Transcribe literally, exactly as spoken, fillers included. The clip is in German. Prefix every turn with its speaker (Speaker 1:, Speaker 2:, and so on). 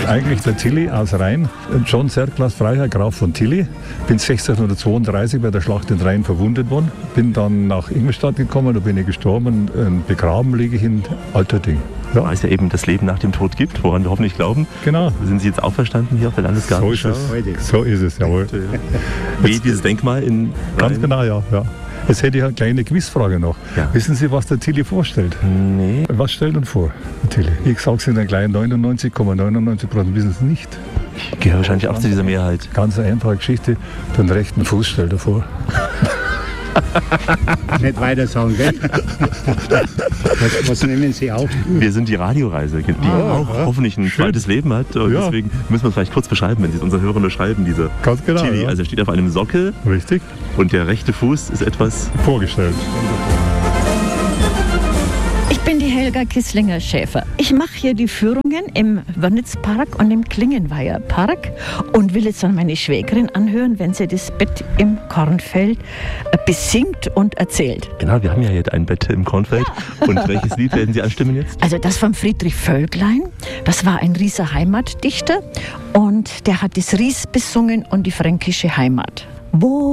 Speaker 1: eigentlich der Tilly aus Rhein, John Serklas Freiherr Graf von Tilly. Bin sechzehnhundertzweiunddreißig bei der Schlacht in Rhein verwundet worden. Bin dann nach Ingolstadt gekommen, da bin ich gestorben und begraben liege ich in Alterding.
Speaker 2: Ja. Weil es ja eben das Leben nach dem Tod gibt, woran wir hoffentlich glauben.
Speaker 1: Genau.
Speaker 2: Sind Sie jetzt auferstanden hier auf der Landesgartenschau?
Speaker 1: So ist es, so ist es, jawohl.
Speaker 2: Wie dieses Denkmal in Rhein?
Speaker 1: Ganz genau, ja. ja. Jetzt hätte ich eine kleine Quizfrage noch. Ja. Wissen Sie, was der Tilly vorstellt?
Speaker 2: Nee.
Speaker 1: Was stellt er vor, der Tilly? Ich sage es Ihnen gleich, neunundneunzig Komma neunundneunzig Prozent wissen es nicht.
Speaker 2: Ich gehöre wahrscheinlich auch zu dieser Mehrheit.
Speaker 1: Ganz eine einfache Geschichte, den rechten Fuß stellt er vor.
Speaker 3: Nicht weiter sagen, gell? Was, was nehmen Sie auf?
Speaker 2: Wir sind die Radioreise, die ah, auch ja. hoffentlich ein Schön. zweites Leben hat. Und ja. deswegen müssen wir es vielleicht kurz beschreiben, wenn Sie es unseren Hörern beschreiben, diese
Speaker 1: Ganz genau,
Speaker 2: Tilly.
Speaker 1: Ja.
Speaker 2: Also er steht auf einem Sockel.
Speaker 1: Richtig.
Speaker 2: Und der rechte Fuß ist etwas
Speaker 1: vorgestellt.
Speaker 4: Ich bin die Helga Kisslinger-Schäfer. Ich mache hier die Führungen im Wörnitzpark und im Klingenweiher Park und will jetzt an meine Schwägerin anhören, wenn sie das Bett im Kornfeld besingt und erzählt.
Speaker 2: Genau, wir haben ja jetzt ein Bett im Kornfeld. Ja. Und welches Lied werden Sie anstimmen jetzt?
Speaker 4: Also das von Friedrich Völklein. Das war ein Rieser Heimatdichter und der hat das Ries besungen und die fränkische Heimat. Wo